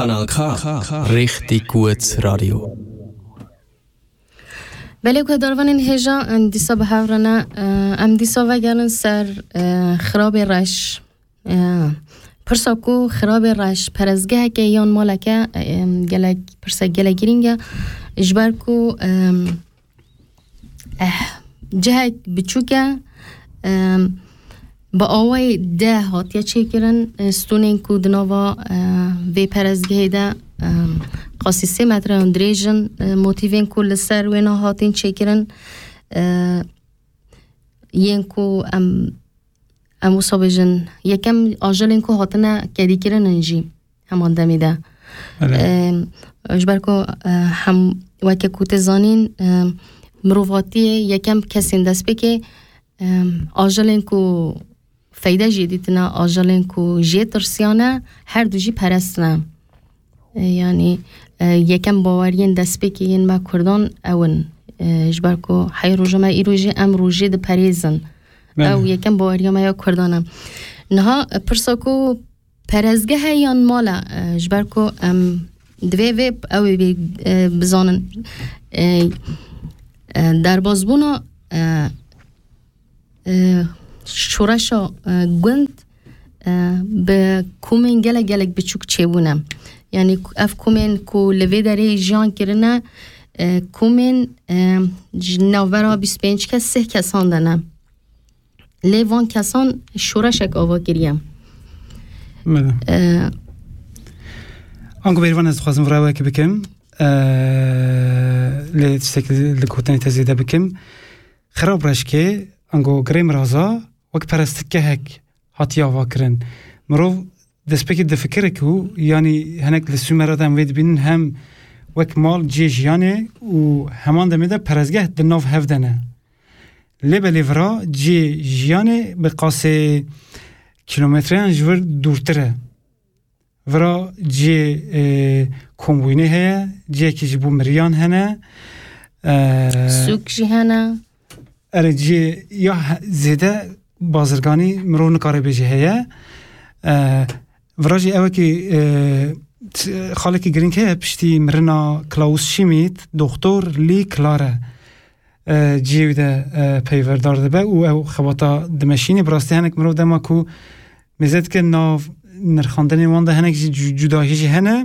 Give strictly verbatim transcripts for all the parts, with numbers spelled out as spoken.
Kanal K. Richtig gutes Radio. بله که داروان هجا اندیسا به هورانه اندیسا و گلن سر خراب رش پرسا کو خراب رش پرزگه که یان مالکه گلگ پرسا گلگیرینگه اجبر کو جهک بچوکه با آوای ده هاتیه چه کرن ستونین کو دنوا وی پرزگه ده قاسی سه متر اندریجن موتیوین کل سر و اینا هاتین چه کرن یین کو ام ام مصابجن یکم آجلین کو هاتنه کدی کرن انجی همان دمیده اجبر کو هم وکه کوت زانین مروفاتیه یکم کسین دست بکه آجلین کو فایده جدیدنا آجلین کو جه ترسیانه هر دو جی پرستنه یعنی یکم باورین دست بکین ما کردان اون اجبر کو حی روزه ما ایروجی ام روزی د پریزن او یکم باوری ما یا کردانم نه پرسا کو پرزگه یان مالا اجبر کو ام دوی وی او بزانن در بازبونا شورشا گند به کومن گله گله بچوک چیبونم یعنی اف کومن کو لوی داره جان کرنه کومن نوورا بیست و پنج کس سه کسان دنم لیوان کسان شورشک آوا گریم آنگو بیروان از خوازم وراوه که بکم لی تشتک لکوتنی تزیده بکم خراب رش که آنگو گریم رازا وک پرستکه هک حتی آوا کرن مروف دست بکی دفکره که یعنی هنک لسومره دم وید بینن هم وک مال جیش یعنی و همان دمیده پرزگه دناف هفدنه لیبه لیورا جی جیانه به قاسه کیلومترین جور دورتره ورا جی کمبوینه هیا جی که جبو مریان هنه سوک جی هنه اره جی یا زیده بازرگانی مرو نکاره بیجی هیا وراجی اوه که خاله که گرین که پشتی مرنا کلاوس شیمیت دکتر لی کلاره جیوی ده پیوردار ده به او او خواتا دمشینی براستی هنک مرو دما کو میزد که ناو نرخاندنی وان ده هنک جداهیجی هنه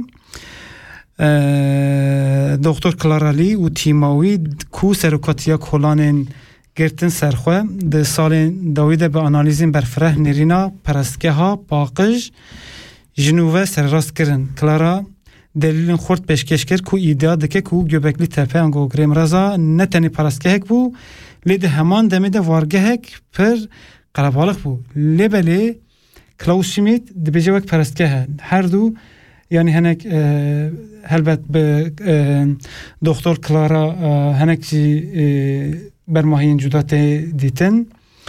دکتر کلاره لی و تیماوی کو سرکاتیا کلانین گرتن سرخواه ده سال داویده به آنالیزین برفره نرینا پرستگه ها باقش جنوبه سر راست کرن کلارا دلیل خورد پیشکش کرد کو ایده دکه کو گوبکلی تپه انگو گریم رازا نتنی پرستگه هک بو لیده همان دمیده وارگه هک پر قلبالق بو لیبلی کلاوس شمیت دبیجه وک پرستگه هر دو یعنی هنک هلبت به دکتر کلارا هنک جی برماهین جدات دیتن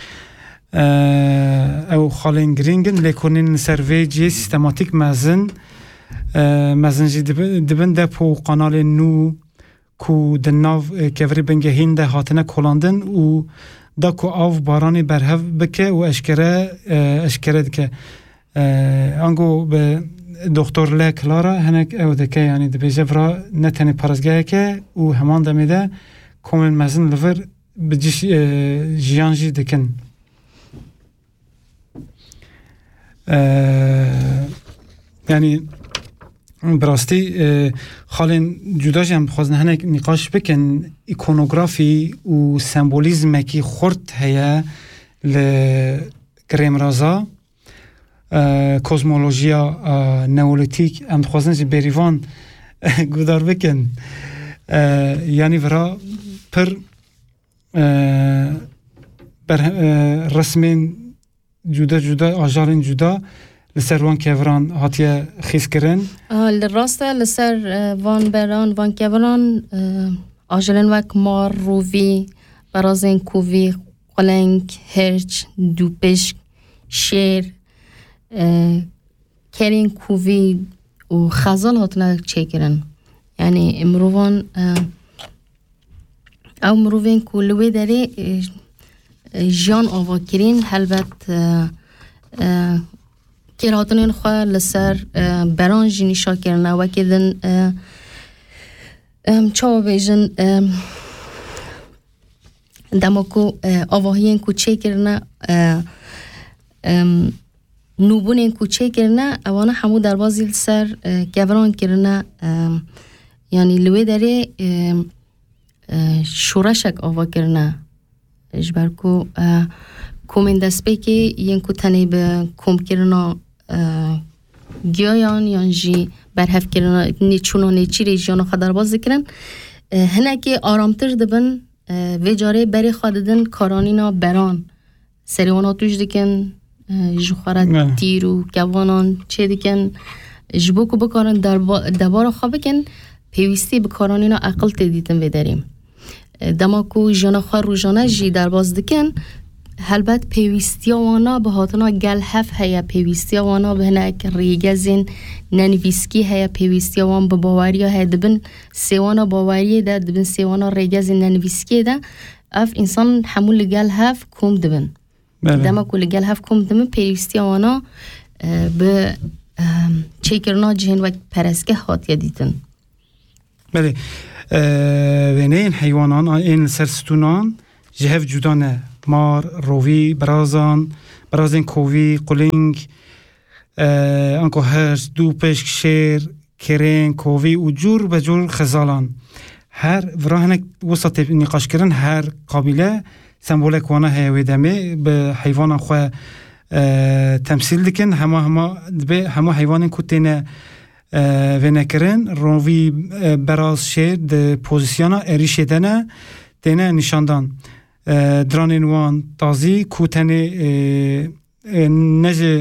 او خالین گرینگن لیکونین سروی جی سیستماتیک مزن مزن جی دبن ده پو قنال نو کو دناو کفری بنگه هین ده هاتنه کلاندن و دا کو آف بارانی برهف بکه و اشکره اشکره دکه انگو به دکتر لی کلارا هنک او دکه یعنی دبیجه برا نتنی پرزگه که و همان دمیده کومن مزن لور بجیش جیانجی دکن یعنی براستی خالین جداش هم خوازن هنک نقاش بکن ایکونوگرافی و سمبولیزم کی خورد هیا لگریم رازا کوزمولوژیا نئولیتیک هم خوازن جی بریوان گودار بکن یعنی ورا پر بر رسمین جدا جدا آجارین جدا لسر وان کیوران هاتیه خیز کرن لراسته لسر وان بران وان کیوران آجارین وک مار رووی برازین کووی قلنگ هرچ دوپشک شیر کرین کووی و خزال هاتنه چه کرن یعنی امروان او مروین کلوی داره جان آوا کرین هلبت که هاتنین خواه لسر بران جینی شاکرنا وکی دن چاو بیجن دماکو آواهین کوچه کرنا نوبونین کوچه کرنا اوانا همو دروازی سر گوران کرنا یعنی لوی داره شورشک آوا کرنا اجبر کو کومین دست بی که ین کو تنی به کوم کرنا گیایان یان جی برهف کرنا نیچونو نیچی ریجیانو خدار باز کرن هنه که آرامتر دبن و جاره بری خاددن کارانینا بران سریوانا توش دکن جوخارت تیر و گوانان چه دکن جبوکو بکارن دبارا خواه بکن پیوستی بکارانینا اقل تدیدن و داریم دماکو جانا خواه رو جانا جی در باز دکن هلبت پیوستی وانا به هاتنا گل هف هیا پیوستی وانا به هنک ریگزین ننویسکی هیا پیوستی وان به باوری ها دبن سیوانا باوری ده دبن سیوانا ریگزین ننویسکی ده اف انسان حمول گل هف کم دبن دما کل گل هف کم دبن پیوستی وانا به چیکرنا جهن وقت پرسکه هات یدیدن بله وینه این حیوانان این سرستونان جهف جدانه مار، روی، برازان، برازین کووی، قلنگ، انکو هرز، دو پشک، شیر، کرین، کووی و جور به جور خزالان. هر وراه وسط نقاش کردن هر قابله سمبولک وانا هیوی دمه به حیوان خواه تمثیل دکن همه همه به همه حیوان کتینه و نکرن روی براز شیر ده پوزیسیانا اریشه دنه دنه نشاندان. درانین وان تازی کوتنی نجی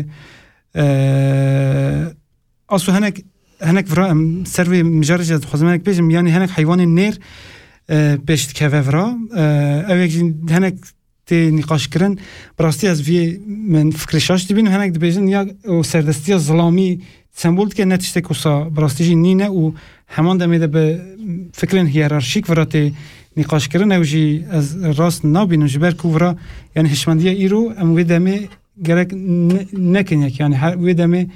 اصلا هنگ هنگ ورا سروی مجرد خودم هنگ بیشم یعنی هنگ حیوان نیر بیشت که ورا اولی هنگ تی نقاش کردن براستی از وی من فکرشاش دیبین هنگ بیشن یا سردستی ظلامی سمبول که نتیجه کوسا براستی نینه و همان دمیده به فکرن هیرارشیک ورا تی نقاش کردن اوجی از راست نابینم جبر کوورا یعنی هشمندی ایرو ام ویدمه گرک نکنه یعنی ویدمه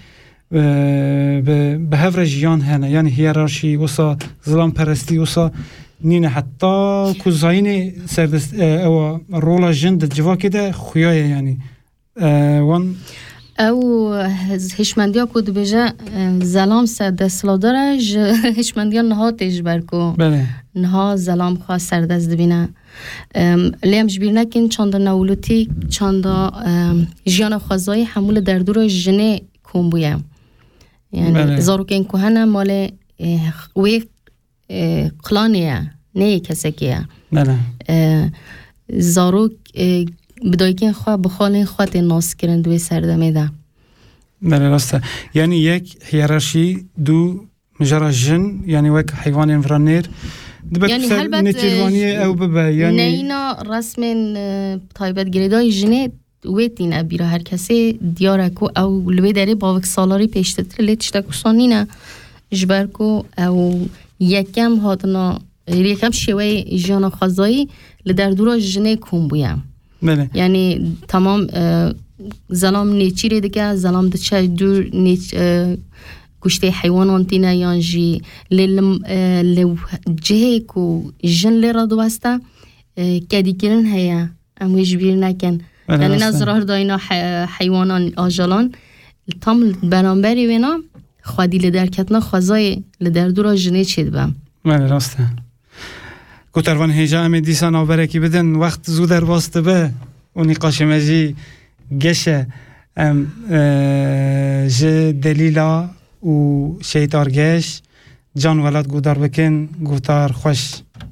به هفر جیان هنه یعنی هیرارشی وسا ظلام پرستی وسا نینه حتی کوزاین سردست او رولا جند جوا کده خویای یعنی وان او هشمندیا کود بجا زلام سردست لادره هشمندیا نها تیج برکو بله نها زلام خواه سردست دبینه لیم جبیر نکن چند نولوتی چند جیان خوازای حمول دردور جنه کن بویه یعنی زاروکین کوهنه مال وی قلانیه نه کسی که بله زاروک بدای که خواه بخالین خواه ناس کرن دوی سردمه ده بله راسته یعنی یک هیرارشی دو مجرد جن یعنی وک حیوان انفرانیر یعنی هلبت او ببه یعنی نه اینا رسم تایبت گریدای جنه ویتین ابیره هر کسی دیارکو او لوی داره باوک سالاری پیشتتر لیتشتا کسانی نه جبرکو او یکم هاتنا یکم شوی جانا خزایی لدردورا جنه کن بویم بله یعنی تمام زلام نیچیره دیگه زلام دچه دور نیچ گوشته حیوانان تینه یانجی لو جهه کو جن لرا دوسته کدی کرن هیا امویش بیر نکن یعنی نظرار داینا حیوانان آجالان تام برانبری وینا خودی لدرکتنا خوزای لدردورا جنه چید بم بله راسته گوتروان هیجا امی دیسان آبرکی بدن وقت زود در واسطه به و نقاش مجی گشه ام جه دلیلا و شیطار گش جان ولد گودار بکن گوتار خوش